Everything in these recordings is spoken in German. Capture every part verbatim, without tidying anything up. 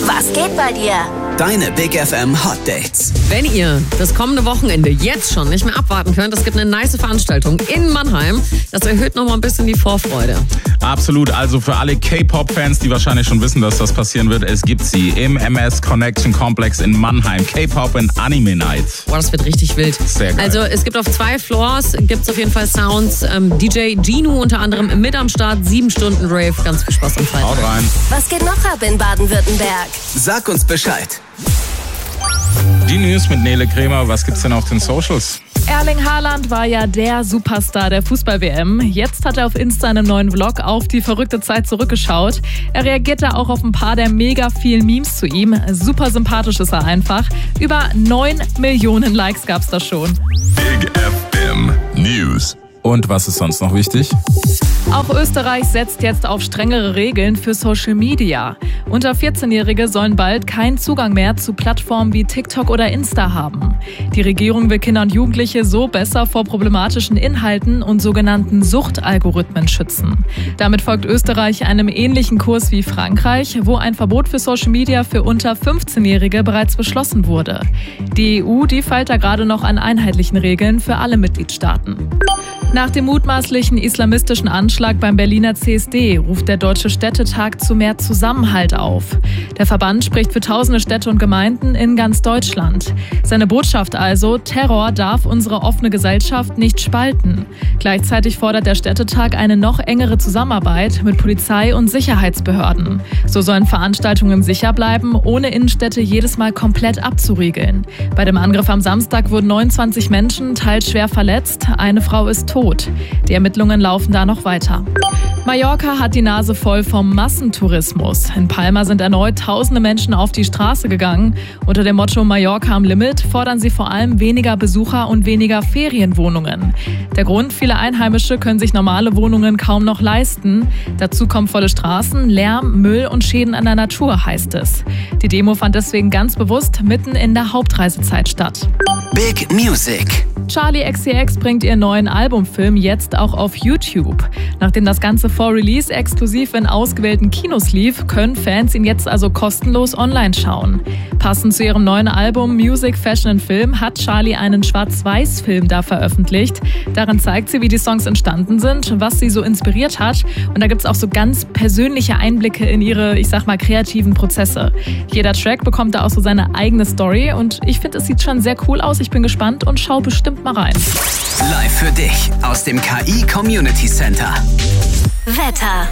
Was geht bei dir? Deine Big F M Hot Dates. Wenn ihr das kommende Wochenende jetzt schon nicht mehr abwarten könnt, es gibt eine nice Veranstaltung in Mannheim. Das erhöht noch mal ein bisschen die Vorfreude. Absolut, also für alle K-Pop-Fans, die wahrscheinlich schon wissen, dass das passieren wird, es gibt sie im M S Connection Complex in Mannheim. K-Pop and Anime Night. Boah, das wird richtig wild. Sehr geil. Also es gibt auf zwei Floors, gibt es auf jeden Fall Sounds. Ähm, D J Gino unter anderem mit am Start, sieben Stunden Rave. Ganz viel Spaß am Freitag. Haut rein. Was geht noch ab in Baden-Württemberg? Sag uns Bescheid. Die News mit Nele Kremer. Was gibt's denn auf den Socials? Erling Haaland war ja der Superstar der Fußball-W M. Jetzt hat er auf Insta in einem neuen Vlog auf die verrückte Zeit zurückgeschaut. Er reagierte auch auf ein paar der mega vielen Memes zu ihm. Super sympathisch ist er einfach. Über neun Millionen Likes gab's da schon. Big F M News. Und was ist sonst noch wichtig? Auch Österreich setzt jetzt auf strengere Regeln für Social Media. Unter vierzehnjährige sollen bald keinen Zugang mehr zu Plattformen wie TikTok oder Insta haben. Die Regierung will Kinder und Jugendliche so besser vor problematischen Inhalten und sogenannten Suchtalgorithmen schützen. Damit folgt Österreich einem ähnlichen Kurs wie Frankreich, wo ein Verbot für Social Media für unter fünfzehnjährige bereits beschlossen wurde. Die E U, die feilt da gerade noch an einheitlichen Regeln für alle Mitgliedstaaten. Nach dem mutmaßlichen islamistischen Anschlag beim Berliner C S D ruft der Deutsche Städtetag zu mehr Zusammenhalt auf. Der Verband spricht für tausende Städte und Gemeinden in ganz Deutschland. Seine Botschaft also: Terror darf unsere offene Gesellschaft nicht spalten. Gleichzeitig fordert der Städtetag eine noch engere Zusammenarbeit mit Polizei und Sicherheitsbehörden. So sollen Veranstaltungen sicher bleiben, ohne Innenstädte jedes Mal komplett abzuriegeln. Bei dem Angriff am Samstag wurden neunundzwanzig Menschen teils schwer verletzt. Eine Frau ist tot. Die Ermittlungen laufen da noch weiter. Mallorca hat die Nase voll vom Massentourismus. In Palma sind erneut tausende Menschen auf die Straße gegangen. Unter dem Motto Mallorca am Limit fordern sie vor allem weniger Besucher und weniger Ferienwohnungen. Der Grund: viele Einheimische können sich normale Wohnungen kaum noch leisten. Dazu kommen volle Straßen, Lärm, Müll und Schäden an der Natur, heißt es. Die Demo fand deswegen ganz bewusst mitten in der Hauptreisezeit statt. Big Music. Charli X C X bringt ihren neuen Albumfilm jetzt auch auf YouTube. Nachdem das Ganze vor Release exklusiv in ausgewählten Kinos lief, können Fans ihn jetzt also kostenlos online schauen. Passend zu ihrem neuen Album Music, Fashion and Film hat Charli einen Schwarz-Weiß-Film da veröffentlicht. Darin zeigt sie, wie die Songs entstanden sind, was sie so inspiriert hat. Und da gibt es auch so ganz persönliche Einblicke in ihre, ich sag mal, kreativen Prozesse. Jeder Track bekommt da auch so seine eigene Story und ich finde, es sieht schon sehr cool aus. Ich bin gespannt und schau bestimmt mal rein. Live für dich aus dem K I Community Center. Wetter.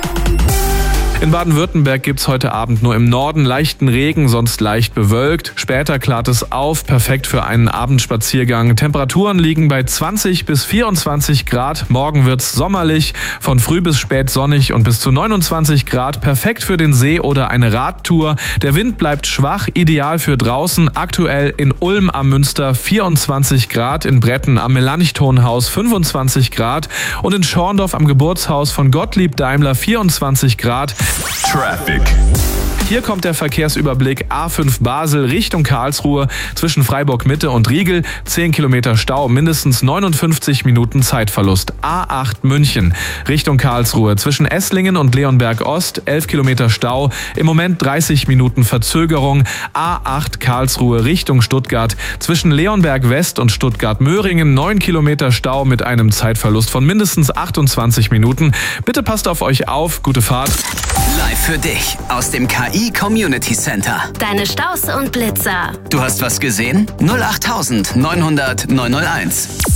In Baden-Württemberg gibt's heute Abend nur im Norden leichten Regen, sonst leicht bewölkt. Später klart es auf, perfekt für einen Abendspaziergang. Temperaturen liegen bei zwanzig bis vierundzwanzig Grad. Morgen wird's sommerlich, von früh bis spät sonnig und bis zu neunundzwanzig Grad. Perfekt für den See oder eine Radtour. Der Wind bleibt schwach, ideal für draußen. Aktuell in Ulm am Münster vierundzwanzig Grad, in Bretten am Melanchthonhaus fünfundzwanzig Grad und in Schorndorf am Geburtshaus von Gottlieb Daimler vierundzwanzig Grad. Traffic. Hier kommt der Verkehrsüberblick. A fünf Basel Richtung Karlsruhe zwischen Freiburg Mitte und Riegel. zehn Kilometer Stau, mindestens neunundfünfzig Minuten Zeitverlust. A acht München Richtung Karlsruhe zwischen Esslingen und Leonberg Ost. elf Kilometer Stau, im Moment dreißig Minuten Verzögerung. A acht Karlsruhe Richtung Stuttgart zwischen Leonberg West und Stuttgart-Möhringen. neun Kilometer Stau mit einem Zeitverlust von mindestens achtundzwanzig Minuten. Bitte passt auf euch auf. Gute Fahrt. Live für dich aus dem K I Community Center. Deine Staus und Blitzer. Du hast was gesehen? null acht neunhundert neunhunderт neunhunderteins.